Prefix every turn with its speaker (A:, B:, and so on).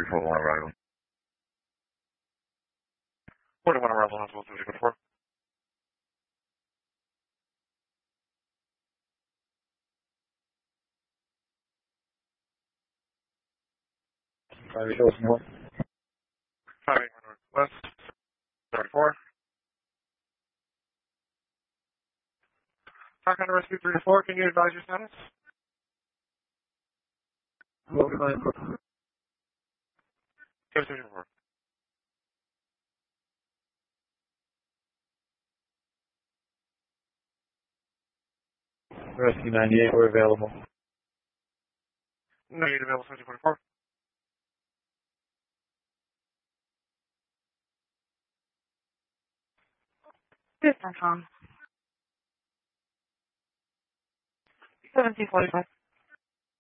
A: 341 arrival. 41 arrival, hospital 344.
B: North.
A: 581 Northwest, 34. Talk on rescue 3 to 4, can you advise your status? Go 3 to 4.
B: Rescue 98, we're available.
A: No, you're available 744. Yes, I'm Tom. 1745.